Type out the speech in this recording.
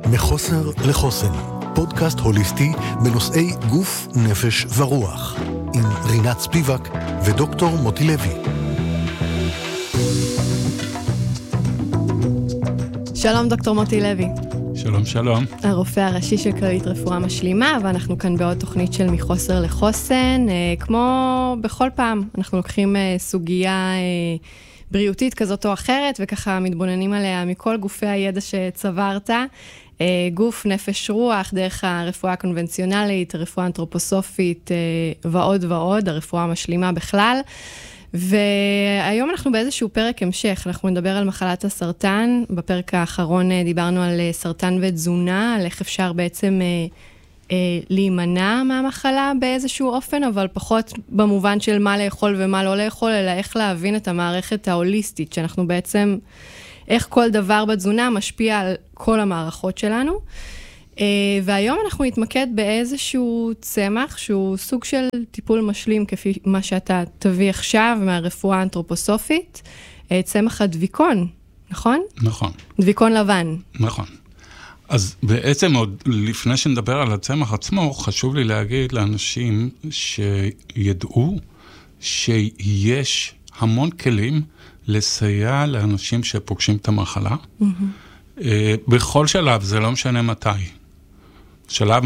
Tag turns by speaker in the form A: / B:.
A: מחוסר לחוסן, פודקאסט הוליסטי בנושאי גוף, נפש ורוח, עם רינת ספיבק ודוקטור מוטי לוי.
B: שלום דוקטור מוטי לוי.
C: שלום, שלום.
B: הרופא הראשי של כללית רפואה משלימה, ואנחנו כאן בעוד תוכנית של מחוסר לחוסן. כמו בכל פעם, אנחנו לוקחים סוגיה בריאותית כזאת או אחרת, וככה מתבוננים עליה מכל גופי הידע שצברת. גוף, נפש, רוח, דרך הרפואה הקונבנציונלית, הרפואה האנתרופוסופית ועוד ועוד, הרפואה המשלימה בכלל. והיום אנחנו באיזשהו פרק המשך, אנחנו נדבר על מחלת הסרטן. בפרק האחרון דיברנו על סרטן ותזונה, על איך אפשר בעצם להימנע מהמחלה באיזשהו אופן, אבל פחות במובן של מה לאכול ומה לא לאכול, אלא איך להבין את המערכת ההוליסטית, שאנחנו בעצם, איך כל דבר בתזונה משפיע על כל המערכות שלנו. והיום אנחנו נתמקד באיזשהו צמח, שהוא סוג של טיפול משלים, כפי מה שאתה תביא עכשיו מהרפואה האנתרופוסופית, צמח הדביקון, נכון?
C: נכון.
B: דביקון לבן.
C: נכון. אז בעצם עוד לפני שנדבר על הצמח עצמו, חשוב לי להגיד לאנשים שידעו שיש המון כלים לסייע לאנשים שפוגשים את המחלה. בכל שלב, זה לא משנה מתי. שלב